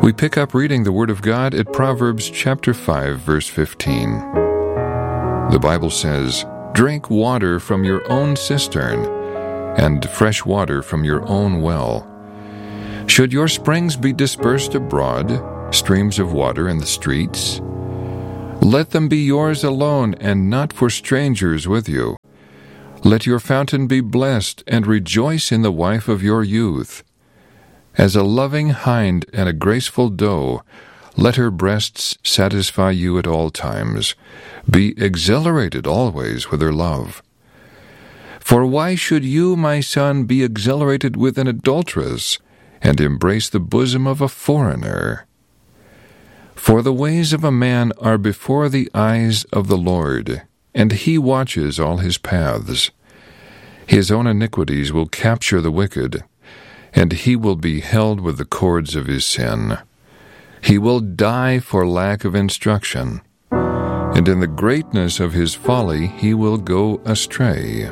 We pick up reading the Word of God at Proverbs chapter 5, verse 15. The Bible says, "Drink water from your own cistern, and fresh water from your own well. Should your springs be dispersed abroad, streams of water in the streets? Let them be yours alone, and not for strangers with you. Let your fountain be blessed, and rejoice in the wife of your youth. As a loving hind and a graceful doe, let her breasts satisfy you at all times. Be exhilarated always with her love. For why should you, my son, be exhilarated with an adulteress, and embrace the bosom of a foreigner? For the ways of a man are before the eyes of the Lord, and he watches all his paths. His own iniquities will capture the wicked, and he will be held with the cords of his sin. He will die for lack of instruction, and in the greatness of his folly he will go astray."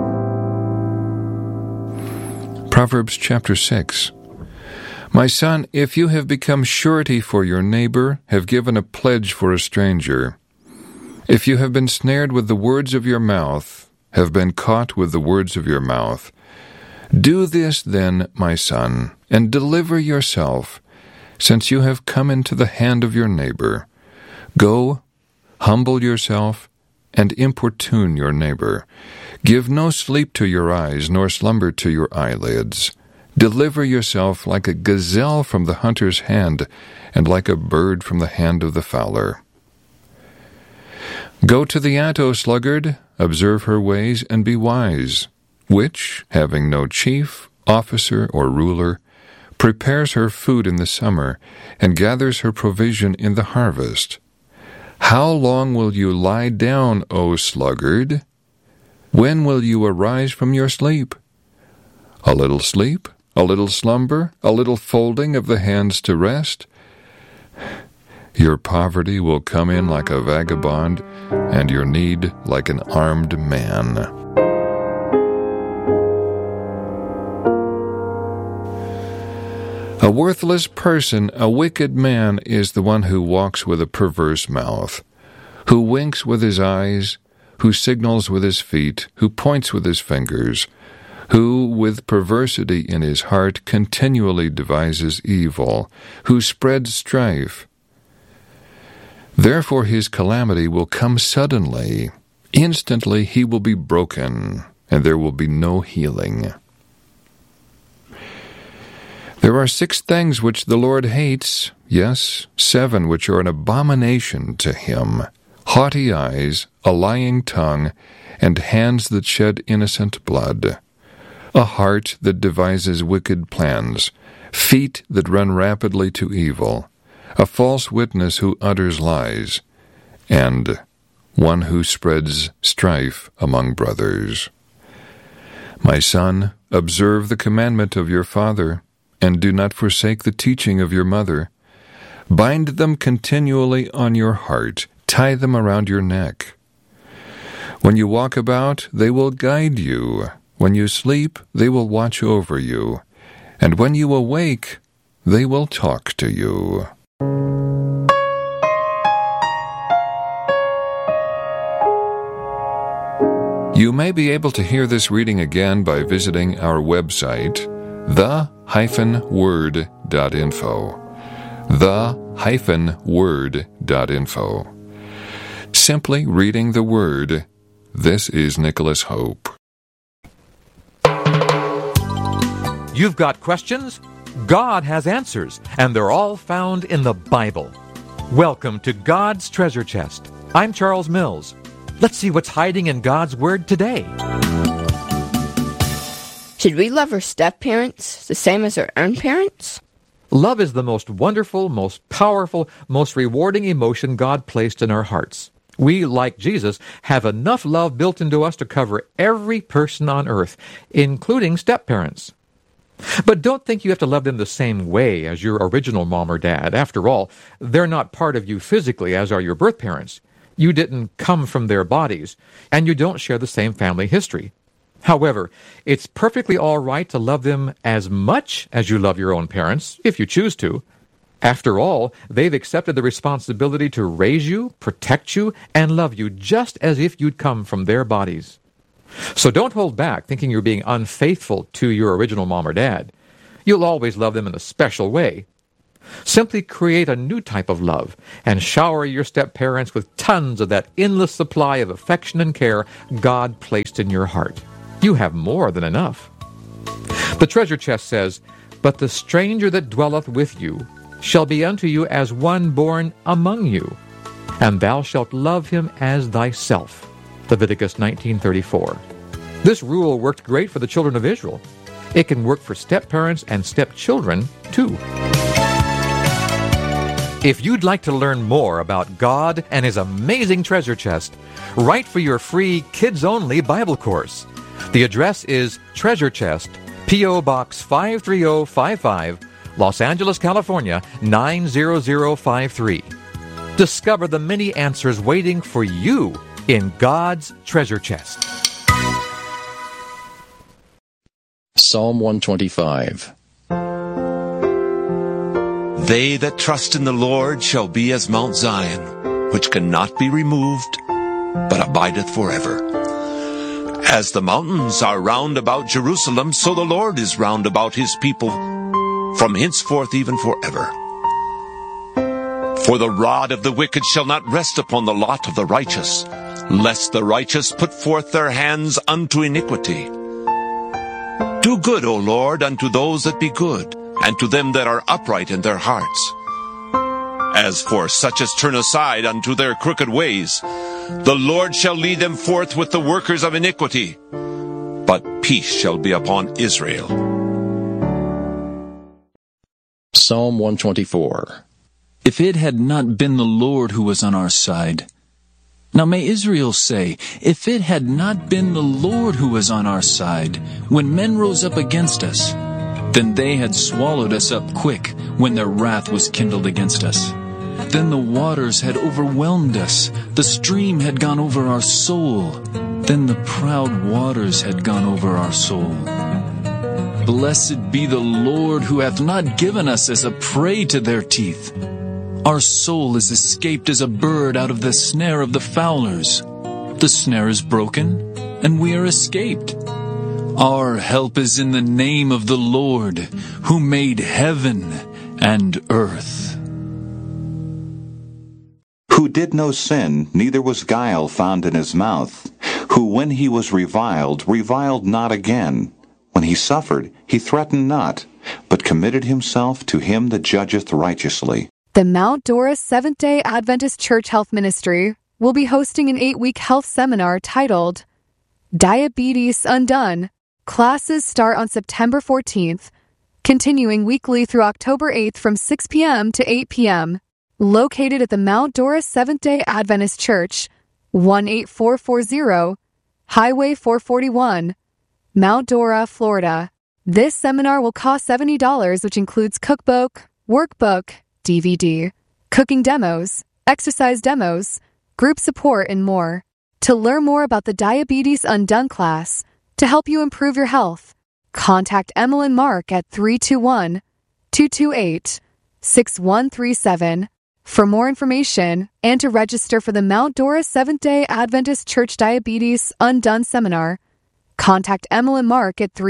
Proverbs chapter 6. My son, if you have become surety for your neighbor, have given a pledge for a stranger, if you have been snared with the words of your mouth, have been caught with the words of your mouth, do this then, my son, and deliver yourself, since you have come into the hand of your neighbor. Go, humble yourself, and importune your neighbor. Give no sleep to your eyes, nor slumber to your eyelids. Deliver yourself like a gazelle from the hunter's hand, and like a bird from the hand of the fowler. Go to the ant, O sluggard, observe her ways, and be wise, which, having no chief, officer, or ruler, prepares her food in the summer, and gathers her provision in the harvest. How long will you lie down, O sluggard? When will you arise from your sleep? A little sleep, a little slumber, a little folding of the hands to rest? Your poverty will come in like a vagabond, and your need like an armed man. A worthless person, a wicked man, is the one who walks with a perverse mouth, who winks with his eyes, who signals with his feet, who points with his fingers, who, with perversity in his heart, continually devises evil, who spreads strife. Therefore his calamity will come suddenly. Instantly he will be broken, and there will be no healing. There are 6 things which the Lord hates, yes, 7 which are an abomination to him: haughty eyes, a lying tongue, and hands that shed innocent blood, a heart that devises wicked plans, feet that run rapidly to evil, a false witness who utters lies, and one who spreads strife among brothers. My son, observe the commandment of your father, and do not forsake the teaching of your mother. Bind them continually on your heart, tie them around your neck. When you walk about, they will guide you. When you sleep, they will watch over you. And when you awake, they will talk to you. You may be able to hear this reading again by visiting our website, the-word.info. the-word.info. Simply reading the Word. This is Nicholas Hope. You've got questions? God has answers, and they're all found in the Bible. Welcome to God's Treasure Chest. I'm Charles Mills. Let's see what's hiding in God's Word today. Should we love our step-parents the same as our own parents? Love is the most wonderful, most powerful, most rewarding emotion God placed in our hearts. We, like Jesus, have enough love built into us to cover every person on earth, including step-parents. But don't think you have to love them the same way as your original mom or dad. After all, they're not part of you physically, as are your birth parents. You didn't come from their bodies, and you don't share the same family history. However, it's perfectly all right to love them as much as you love your own parents, if you choose to. After all, they've accepted the responsibility to raise you, protect you, and love you just as if you'd come from their bodies. So don't hold back thinking you're being unfaithful to your original mom or dad. You'll always love them in a special way. Simply create a new type of love and shower your step-parents with tons of that endless supply of affection and care God placed in your heart. You have more than enough. The treasure chest says, "But the stranger that dwelleth with you shall be unto you as one born among you, and thou shalt love him as thyself." Leviticus 19:34. This rule worked great for the children of Israel. It can work for step-parents and step-children, too. If you'd like to learn more about God and His amazing treasure chest, write for your free kids-only Bible course. The address is Treasure Chest, P.O. Box 53055, Los Angeles, California, 90053. Discover the many answers waiting for you in God's treasure chest. Psalm 125. They that trust in the Lord shall be as Mount Zion, which cannot be removed, but abideth forever. As the mountains are round about Jerusalem, so the Lord is round about his people, from henceforth even forever. For the rod of the wicked shall not rest upon the lot of the righteous, lest the righteous put forth their hands unto iniquity. Do good, O Lord, unto those that be good, and to them that are upright in their hearts. As for such as turn aside unto their crooked ways, the Lord shall lead them forth with the workers of iniquity, but peace shall be upon Israel. Psalm 124. If it had not been the Lord who was on our side. Now may Israel say, if it had not been the Lord who was on our side, when men rose up against us, then they had swallowed us up quick when their wrath was kindled against us. Then the waters had overwhelmed us, the stream had gone over our soul, then the proud waters had gone over our soul. Blessed be the Lord who hath not given us as a prey to their teeth. Our soul is escaped as a bird out of the snare of the fowlers. The snare is broken, and we are escaped. Our help is in the name of the Lord, who made heaven and earth. Who did no sin, neither was guile found in his mouth. Who, when he was reviled, reviled not again. When he suffered, he threatened not, but committed himself to him that judgeth righteously. The Mount Dora Seventh-day Adventist Church Health Ministry will be hosting an 8-week health seminar titled Diabetes Undone. Classes start on September 14th, continuing weekly through October 8th from 6 p.m. to 8 p.m. Located at the Mount Dora Seventh-day Adventist Church, 18440, Highway 441, Mount Dora, Florida. This seminar will cost $70, which includes cookbook, workbook, DVD, cooking demos, exercise demos, group support, and more. To learn more about the Diabetes Undone class, to help you improve your health, contact Emil and Mark at 321-228-6137. For more information and to register for the Mount Dora Seventh-day Adventist Church Diabetes Undone Seminar, contact Emil and Mark at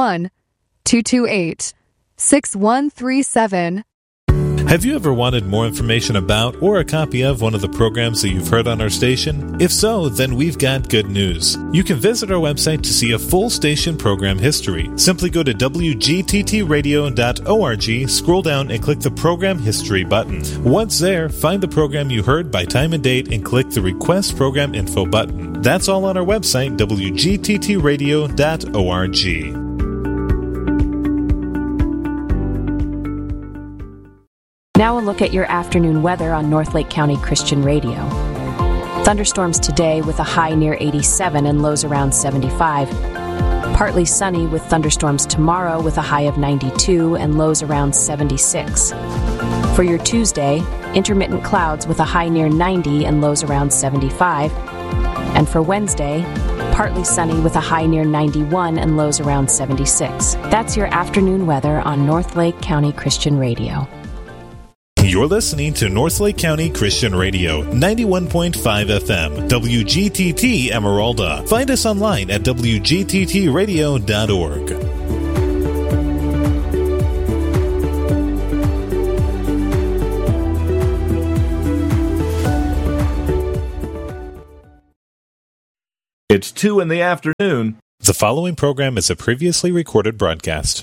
321-228-6137. Have you ever wanted more information about or a copy of one of the programs that you've heard on our station? If so, then we've got good news. You can visit our website to see a full station program history. Simply go to wgttradio.org, scroll down and click the Program History button. Once there, find the program you heard by time and date and click the Request Program Info button. That's all on our website, wgttradio.org. Now a look at your afternoon weather on Northlake County Christian Radio. Thunderstorms today with a high near 87 and lows around 75. Partly sunny with thunderstorms tomorrow with a high of 92 and lows around 76. For your Tuesday, intermittent clouds with a high near 90 and lows around 75. And for Wednesday, partly sunny with a high near 91 and lows around 76. That's your afternoon weather on Northlake County Christian Radio. You're listening to Northlake County Christian Radio, 91.5 FM, WGTT Emeralda. Find us online at wgttradio.org. It's 2 in the afternoon. The following program is a previously recorded broadcast.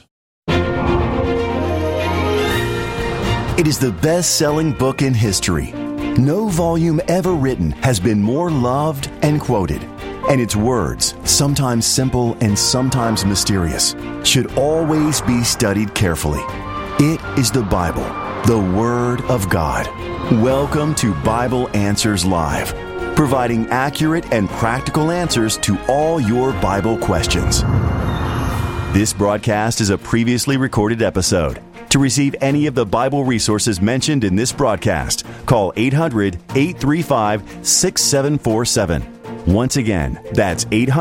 It is the best-selling book in history. No volume ever written has been more loved and quoted. And its words, sometimes simple and sometimes mysterious, should always be studied carefully. It is the Bible, the Word of God. Welcome to Bible Answers Live, providing accurate and practical answers to all your Bible questions. This broadcast is a previously recorded episode. To receive any of the Bible resources mentioned in this broadcast, call 800-835-6747. Once again, that's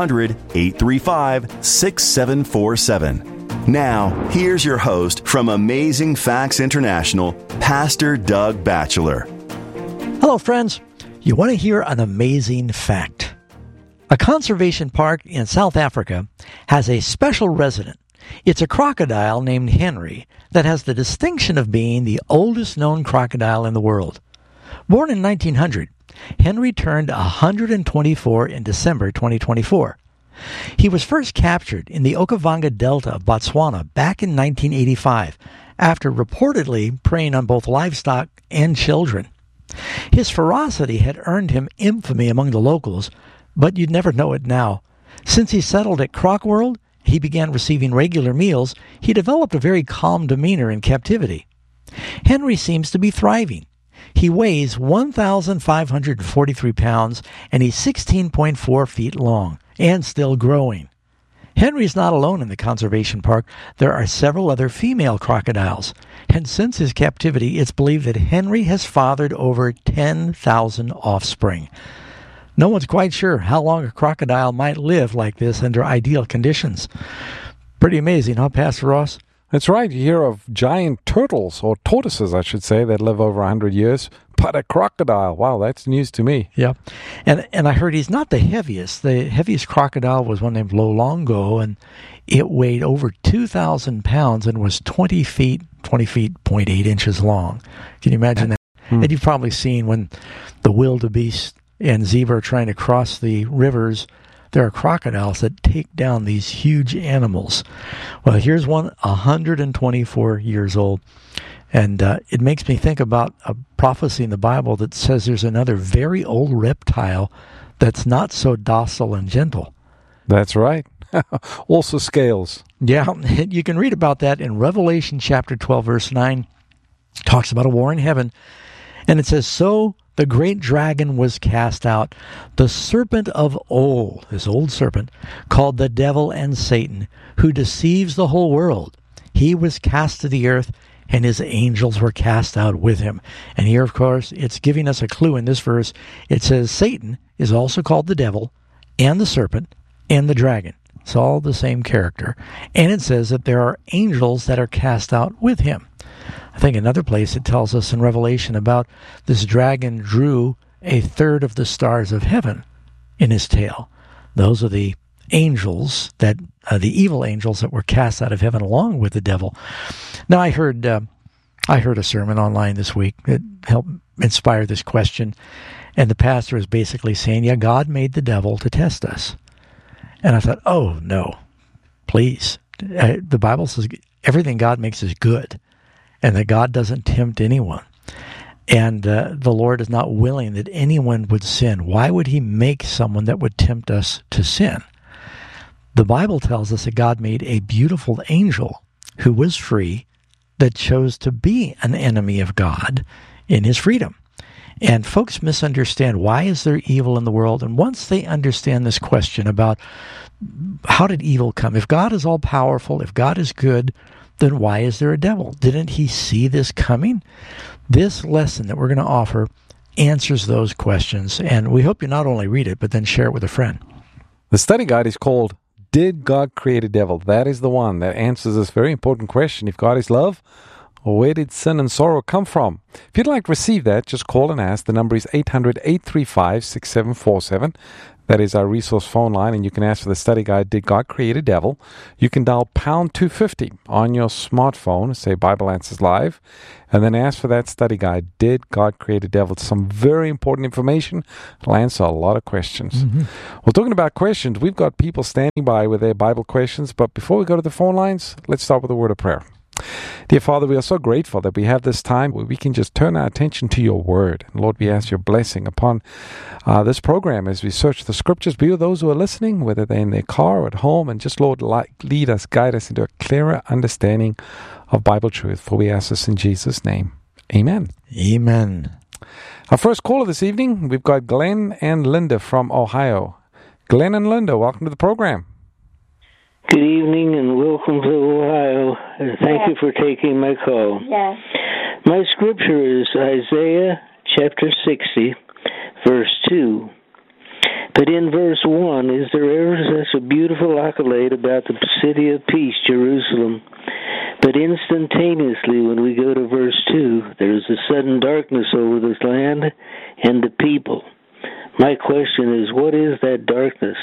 800-835-6747. Now, here's your host from Amazing Facts International, Pastor Doug Batchelor. Hello, friends. You want to hear an amazing fact? A conservation park in South Africa has a special resident. It's a crocodile named Henry that has the distinction of being the oldest known crocodile in the world. Born in 1900, Henry turned 124 in December 2024. He was first captured in the Okavango Delta of Botswana back in 1985 after reportedly preying on both livestock and children. His ferocity had earned him infamy among the locals, but you'd never know it now. Since he settled at Croc World, he began receiving regular meals. He developed a very calm demeanor in captivity. Henry seems to be thriving. He weighs 1,543 pounds, and he's 16.4 feet long, and still growing. Henry's not alone in the conservation park. There are several other female crocodiles, and since his captivity, it's believed that Henry has fathered over 10,000 offspring. No one's quite sure how long a crocodile might live like this under ideal conditions. Pretty amazing, huh, Pastor Ross? That's right. You hear of giant turtles, or tortoises, I should say, that live over 100 years. But a crocodile, wow, that's news to me. Yeah. And I heard he's not the heaviest. The heaviest crocodile was one named Lolongo, and it weighed over 2,000 pounds and was 20 feet, 0.8 inches long. Can you imagine that? And you've probably seen when the wildebeest and zebra are trying to cross the rivers, there are crocodiles that take down these huge animals. Well, here's one 124 years old. And it makes me think about a prophecy in the Bible that says there's another very old reptile that's not so docile and gentle. That's right. Also scales. Yeah, you can read about that in Revelation chapter 12, verse 9. Talks about a war in heaven. And it says, "So the great dragon was cast out, the serpent of old," this old serpent, "called the devil and Satan, who deceives the whole world. He was cast to the earth, and his angels were cast out with him." And here, of course, it's giving us a clue in this verse. It says Satan is also called the devil, and the serpent, and the dragon. It's all the same character. And it says that there are angels that are cast out with him. I think another place it tells us in Revelation about this dragon drew a third of the stars of heaven in his tail. Those are the angels, that the evil angels that were cast out of heaven along with the devil. Now, I heard a sermon online this week that helped inspire this question, and the pastor is basically saying, yeah, God made the devil to test us. And I thought, oh, no, please. The Bible says everything God makes is good, and that God doesn't tempt anyone. And the Lord is not willing that anyone would sin. Why would he make someone that would tempt us to sin? The Bible tells us that God made a beautiful angel who was free, that chose to be an enemy of God in his freedom. And folks misunderstand, why is there evil in the world? And once they understand this question about how did evil come? If God is all-powerful, if God is good, then why is there a devil? Didn't he see this coming? This lesson that we're going to offer answers those questions, and we hope you not only read it, but then share it with a friend. The study guide is called Did God Create a Devil? That is the one that answers this very important question. If God is love, Or where did sin and sorrow come from? If you'd like to receive that, just call and ask. The number is 800-835-6747. That is our resource phone line, and you can ask for the study guide, Did God Create a Devil? You can dial pound 250 on your smartphone, say Bible Answers Live, and then ask for that study guide, Did God Create a Devil? It's some very important information. It'll answer a lot of questions. Well, talking about questions, we've got people standing by with their Bible questions, but before we go to the phone lines, let's start with a word of prayer. Dear Father, we are so grateful that we have this time where we can just turn our attention to your word. And Lord, we ask your blessing upon this program as we search the scriptures. Be with those who are listening, whether they're in their car or at home. And just, Lord, lead us, guide us into a clearer understanding of Bible truth. For we ask this in Jesus' name. Amen. Amen. Our first caller this evening, we've got Glenn and Linda from Ohio. Glenn and Linda, welcome to the program. Good evening and welcome to Ohio. Thank you for taking my call. Yes. My scripture is Isaiah chapter 60, verse 2. But in verse 1, is there ever such a beautiful accolade about the city of peace, Jerusalem? But instantaneously, when we go to verse 2, there is a sudden darkness over this land and the people. My question is, what is that darkness?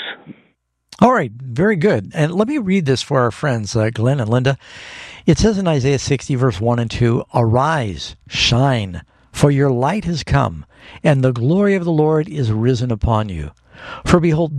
All right, very good. And let me read this for our friends, Glenn and Linda. It says in Isaiah 60, verse 1 and 2, Arise, shine, for your light has come, and the glory of the Lord is risen upon you. For behold,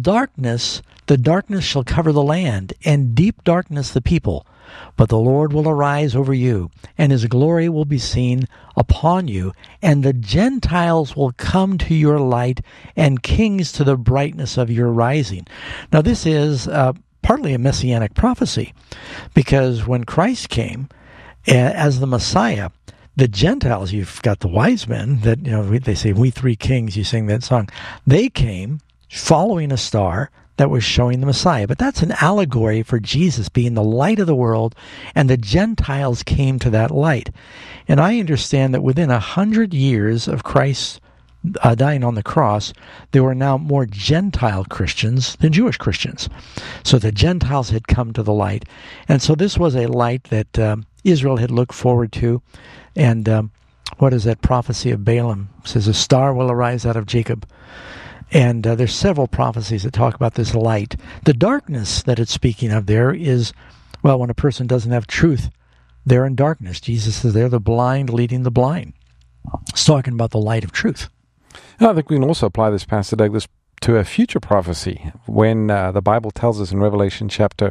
the darkness shall cover the land, and deep darkness the people. But the Lord will arise over you, and his glory will be seen upon you, and the Gentiles will come to your light, and kings to the brightness of your rising. Now this is partly a messianic prophecy, because when Christ came as the Messiah, the Gentiles, you've got the wise men that, they say, we three kings, you sing that song. They came following a star that was showing the Messiah. But that's an allegory for Jesus being the light of the world, and the Gentiles came to that light. And I understand that within 100 years of Christ dying on the cross, there were now more Gentile Christians than Jewish Christians. So the Gentiles had come to the light. And so this was a light that Israel had looked forward to. And what is that prophecy of Balaam? It says, a star will arise out of Jacob. And there's several prophecies that talk about this light. The darkness that it's speaking of there is, well, when a person doesn't have truth, they're in darkness. Jesus says they're the blind leading the blind. It's talking about the light of truth. I think we can also apply this, Pastor Douglas, to a future prophecy. When the Bible tells us in Revelation chapter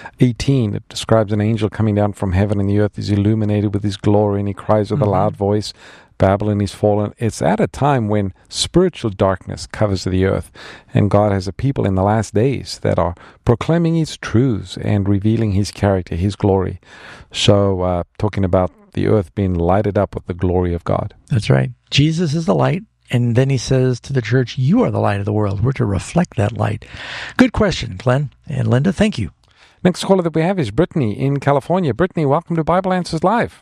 18, it describes an angel coming down from heaven, and the earth is illuminated with his glory, and he cries with a loud voice, Babylon is fallen. It's at a time when spiritual darkness covers the earth, and God has a people in the last days that are proclaiming his truths and revealing his character, his glory. So, talking about the earth being lighted up with the glory of God. That's right. Jesus is the light, and then he says to the church, you are the light of the world. We're to reflect that light. Good question, Glenn and Linda. Thank you. Next caller that we have is Brittany in California. Brittany, welcome to Bible Answers Live.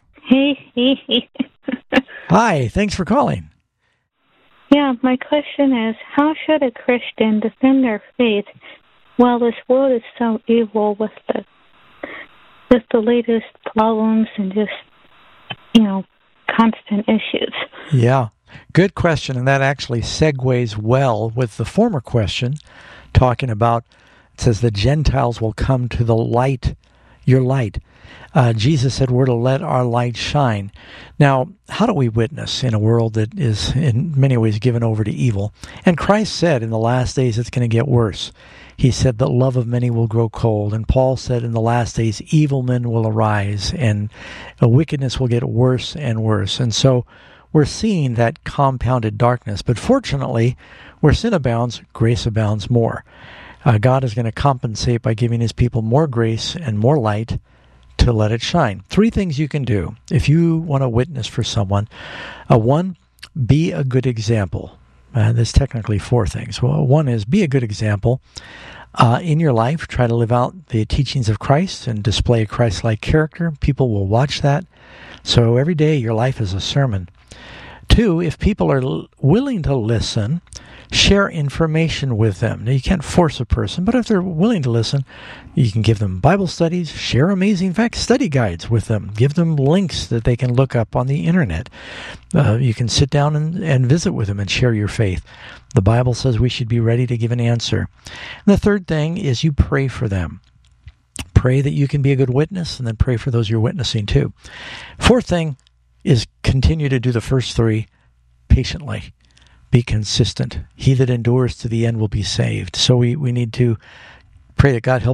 Hi, thanks for calling. Yeah, my question is, how should a Christian defend their faith while this world is so evil with the latest problems and just, constant issues? Yeah, good question, and that actually segues well with the former question, talking about, it says the Gentiles will come to the light, your light. Jesus said we're to let our light shine. Now, how do we witness in a world that is in many ways given over to evil? And Christ said in the last days it's going to get worse. He said the love of many will grow cold. And Paul said in the last days evil men will arise and wickedness will get worse and worse. And so we're seeing that compounded darkness. But fortunately, where sin abounds, grace abounds more. God is going to compensate by giving his people more grace and more light to let it shine. 3 things you can do if you want to witness for someone. 1, be a good example. There's technically 4 things. Well, 1 is be a good example in your life. Try to live out the teachings of Christ and display a Christ-like character. People will watch that. So every day your life is a sermon. 2, if people are willing to listen, Share information with them. Now, you can't force a person, but if they're willing to listen, you can give them Bible studies, share amazing fact study guides with them, give them links that they can look up on the internet. You can sit down and visit with them and share your faith. The Bible says we should be ready to give an answer. And the third thing is you pray for them. Pray that you can be a good witness, and then pray for those you're witnessing to. Fourth thing is continue to do the first three patiently. Be consistent. He that endures to the end will be saved. So we need to pray that God helps